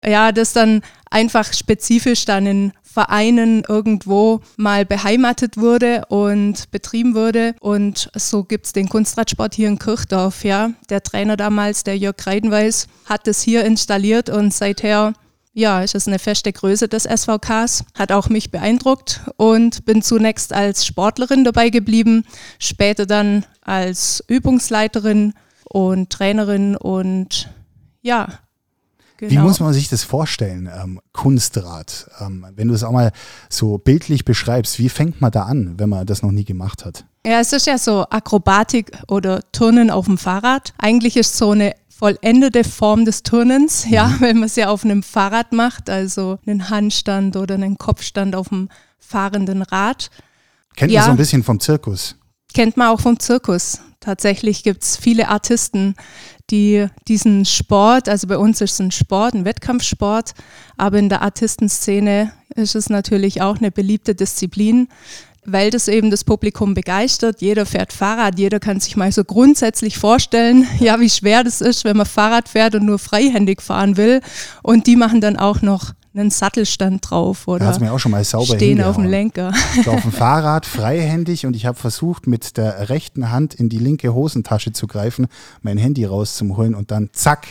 Ja, das dann einfach spezifisch dann in Vereinen irgendwo mal beheimatet wurde und betrieben wurde. Und so gibt es den Kunstradsport hier in Kirchdorf. Ja. Der Trainer damals, der Jörg Kreidenweis, hat es hier installiert und seither ist es eine feste Größe des SVKs. Hat auch mich beeindruckt und bin zunächst als Sportlerin dabei geblieben, später dann als Übungsleiterin und Trainerin und ja. Genau. Wie muss man sich das vorstellen, Kunstrad? Wenn du es auch mal so bildlich beschreibst, wie fängt man da an, wenn man das noch nie gemacht hat? Ja, es ist ja so Akrobatik oder Turnen auf dem Fahrrad. Eigentlich ist so eine vollendete Form des Turnens, wenn man es ja auf einem Fahrrad macht, also einen Handstand oder einen Kopfstand auf dem fahrenden Rad. Kennt man so ein bisschen vom Zirkus? Kennt man auch vom Zirkus. Tatsächlich gibt es viele Artisten, die diesen Sport, also bei uns ist es ein Sport, ein Wettkampfsport, aber in der Artistenszene ist es natürlich auch eine beliebte Disziplin, weil das eben das Publikum begeistert. Jeder fährt Fahrrad, jeder kann sich mal so grundsätzlich vorstellen, wie schwer das ist, wenn man Fahrrad fährt und nur freihändig fahren will. Und die machen dann auch noch einen Sattelstand drauf oder da mir auch schon mal sauber stehen auf dem Lenker. Ich war auf dem Fahrrad freihändig und ich habe versucht, mit der rechten Hand in die linke Hosentasche zu greifen, mein Handy rauszuholen und dann zack,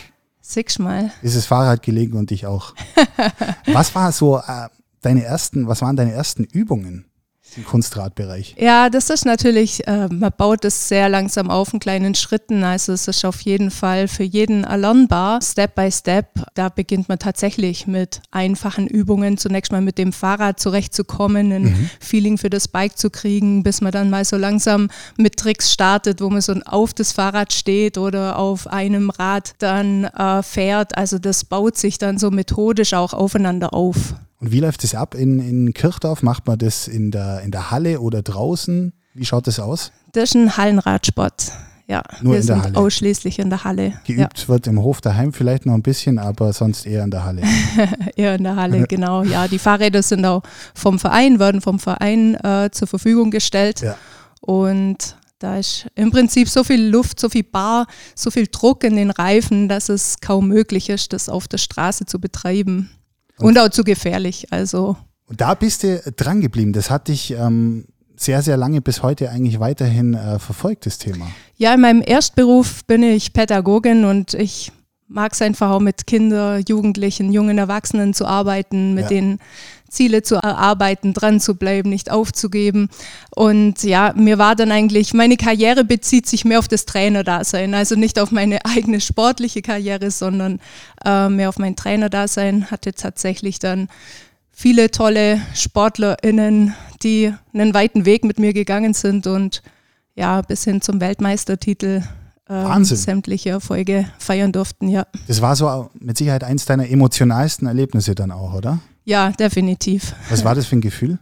ist das Fahrrad gelegen und ich auch. Was waren deine ersten Übungen im Kunstradbereich? Ja, das ist natürlich, man baut es sehr langsam auf in kleinen Schritten, also es ist auf jeden Fall für jeden erlernbar, Step by Step. Da beginnt man tatsächlich mit einfachen Übungen, zunächst mal mit dem Fahrrad zurechtzukommen, ein Feeling für das Bike zu kriegen, bis man dann mal so langsam mit Tricks startet, wo man so auf das Fahrrad steht oder auf einem Rad dann fährt. Also das baut sich dann so methodisch auch aufeinander auf. Und wie läuft das ab in Kirchdorf? Macht man das in der Halle oder draußen? Wie schaut das aus? Das ist ein Hallenradsport. Ja, Nur wir in der sind Halle. Ausschließlich in der Halle. Geübt wird im Hof daheim vielleicht noch ein bisschen, aber sonst eher in der Halle. Eher in der Halle, genau. Ja, die Fahrräder sind auch werden vom Verein zur Verfügung gestellt. Ja. Und da ist im Prinzip so viel Luft, so viel Bar, so viel Druck in den Reifen, dass es kaum möglich ist, das auf der Straße zu betreiben. Und auch zu gefährlich. Also. Und da bist du dran geblieben. Das hat dich sehr, sehr lange bis heute eigentlich weiterhin verfolgt, das Thema. Ja, in meinem Erstberuf bin ich Pädagogin und ich mag es einfach auch mit Kindern, Jugendlichen, jungen Erwachsenen zu arbeiten, mit denen Ziele zu erarbeiten, dran zu bleiben, nicht aufzugeben. Und mir war dann eigentlich, meine Karriere bezieht sich mehr auf das Trainerdasein, also nicht auf meine eigene sportliche Karriere, sondern mehr auf mein Trainerdasein. Hatte tatsächlich dann viele tolle SportlerInnen, die einen weiten Weg mit mir gegangen sind und bis hin zum Weltmeistertitel sämtliche Erfolge feiern durften, ja. Das war so mit Sicherheit eins deiner emotionalsten Erlebnisse dann auch, oder? Ja, definitiv. Was war das für ein Gefühl?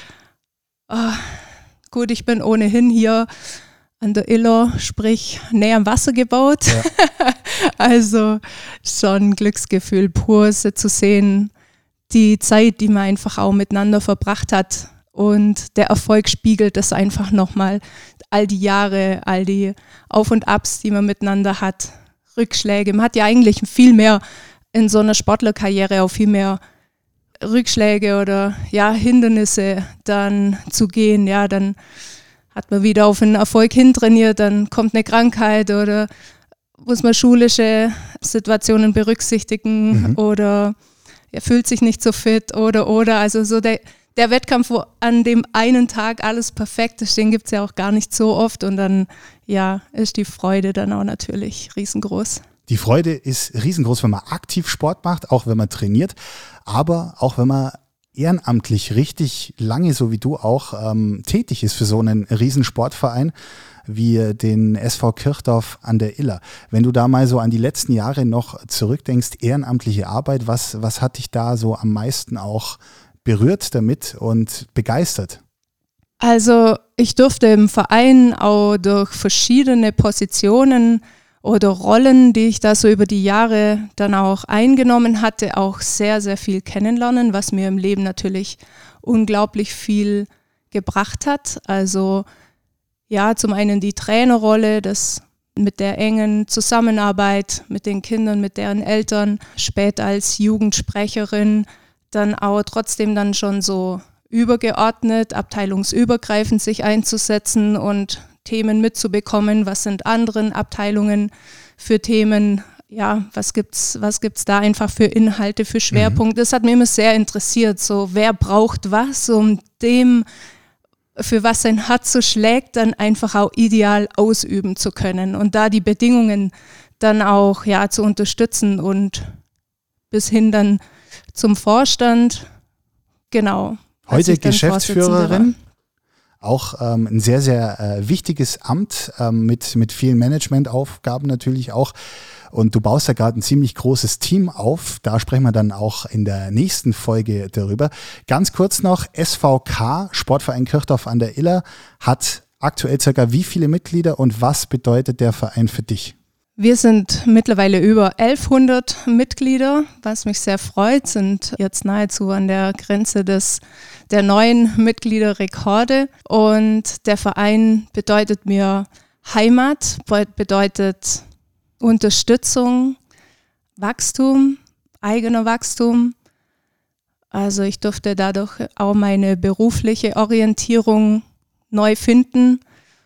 Gut, ich bin ohnehin hier an der Iller, sprich näher am Wasser gebaut. Ja. Also schon ein Glücksgefühl pur, zu sehen, die Zeit, die man einfach auch miteinander verbracht hat. Und der Erfolg spiegelt das einfach nochmal. All die Jahre, all die Auf und Abs, die man miteinander hat, Rückschläge. Man hat ja eigentlich viel mehr in so einer Sportlerkarriere, auch viel mehr Rückschläge oder Hindernisse dann zu gehen. Ja, dann hat man wieder auf einen Erfolg hintrainiert, dann kommt eine Krankheit oder muss man schulische Situationen berücksichtigen oder er fühlt sich nicht so fit oder. Also so der Wettkampf, wo an dem einen Tag alles perfekt ist, den gibt es ja auch gar nicht so oft und dann ist die Freude dann auch natürlich riesengroß. Die Freude ist riesengroß, wenn man aktiv Sport macht, auch wenn man trainiert, aber auch wenn man ehrenamtlich richtig lange, so wie du auch, tätig ist für so einen Riesensportverein wie den SV Kirchdorf an der Iller. Wenn du da mal so an die letzten Jahre noch zurückdenkst, ehrenamtliche Arbeit, was hat dich da so am meisten auch berührt damit und begeistert? Also ich durfte im Verein auch durch verschiedene Positionen oder Rollen, die ich da so über die Jahre dann auch eingenommen hatte, auch sehr, sehr viel kennenlernen, was mir im Leben natürlich unglaublich viel gebracht hat. Also zum einen die Trainerrolle, das mit der engen Zusammenarbeit mit den Kindern, mit deren Eltern, später als Jugendsprecherin, dann auch trotzdem dann schon so übergeordnet, abteilungsübergreifend sich einzusetzen und Themen mitzubekommen, was sind anderen Abteilungen für Themen, ja, was gibt's da einfach für Inhalte, für Schwerpunkte. Das hat mich immer sehr interessiert, so wer braucht was, um dem, für was sein Herz so schlägt, dann einfach auch ideal ausüben zu können und da die Bedingungen dann auch ja zu unterstützen und bis hin dann zum Vorstand, genau. Heute Geschäftsführerin. Auch ein sehr, sehr wichtiges Amt mit vielen Managementaufgaben natürlich auch. Und du baust da gerade ein ziemlich großes Team auf. Da sprechen wir dann auch in der nächsten Folge darüber. Ganz kurz noch, SVK, Sportverein Kirchdorf an der Iller, hat aktuell circa wie viele Mitglieder und was bedeutet der Verein für dich? Wir sind mittlerweile über 1100 Mitglieder, was mich sehr freut, sind jetzt nahezu an der Grenze der neuen Mitgliederrekorde. Und der Verein bedeutet mir Heimat, bedeutet Unterstützung, Wachstum, eigener Wachstum. Also ich durfte dadurch auch meine berufliche Orientierung neu finden.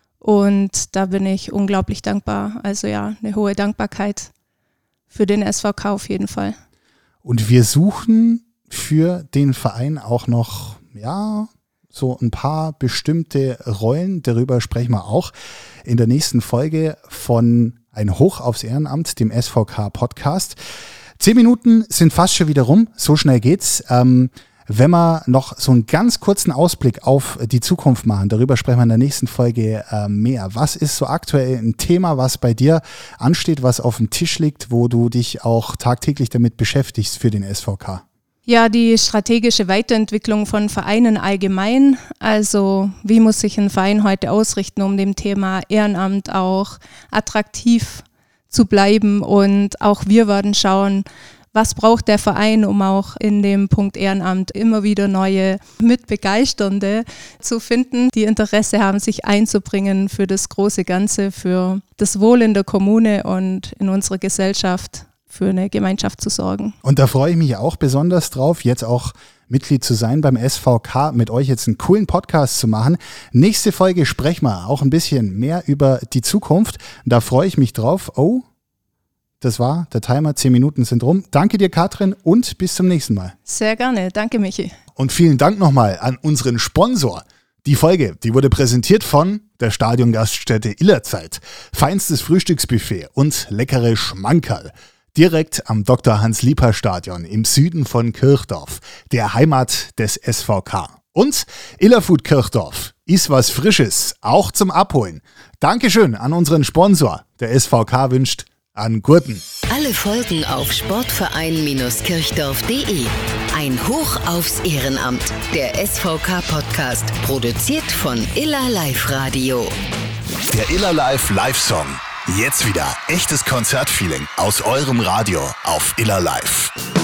Und da bin ich unglaublich dankbar. Also ja, eine hohe Dankbarkeit für den SVK auf jeden Fall. Und wir suchen für den Verein auch noch, ja, so ein paar bestimmte Rollen. Darüber sprechen wir auch in der nächsten Folge von Ein Hoch aufs Ehrenamt, dem SVK-Podcast. 10 Minuten sind fast schon wieder rum. So schnell geht's. Wenn wir noch so einen ganz kurzen Ausblick auf die Zukunft machen, darüber sprechen wir in der nächsten Folge mehr. Was ist so aktuell ein Thema, was bei dir ansteht, was auf dem Tisch liegt, wo du dich auch tagtäglich damit beschäftigst für den SVK? Ja, die strategische Weiterentwicklung von Vereinen allgemein. Also wie muss sich ein Verein heute ausrichten, um dem Thema Ehrenamt auch attraktiv zu bleiben? Und auch wir werden schauen, was braucht der Verein, um auch in dem Punkt Ehrenamt immer wieder neue Mitbegeisternde zu finden, die Interesse haben, sich einzubringen für das große Ganze, für das Wohl in der Kommune und in unserer Gesellschaft, für eine Gemeinschaft zu sorgen. Und da freue ich mich auch besonders drauf, jetzt auch Mitglied zu sein beim SVK, mit euch jetzt einen coolen Podcast zu machen. Nächste Folge sprechen wir auch ein bisschen mehr über die Zukunft. Da freue ich mich drauf. Oh, das war der Timer, 10 Minuten sind rum. Danke dir, Katrin, und bis zum nächsten Mal. Sehr gerne, danke Michi. Und vielen Dank nochmal an unseren Sponsor. Die Folge, die wurde präsentiert von der Stadiongaststätte Illerzeit. Feinstes Frühstücksbuffet und leckere Schmankerl. Direkt am Dr. Hans-Lieper-Stadion im Süden von Kirchdorf, der Heimat des SVK. Und Illerfood Kirchdorf ist was Frisches, auch zum Abholen. Dankeschön an unseren Sponsor. Der SVK wünscht an Gurten. Alle Folgen auf sportverein-kirchdorf.de. Ein Hoch aufs Ehrenamt. Der SVK-Podcast, produziert von Iller Live Radio. Der Iller Live Live-Song. Jetzt wieder echtes Konzertfeeling aus eurem Radio auf Iller Live.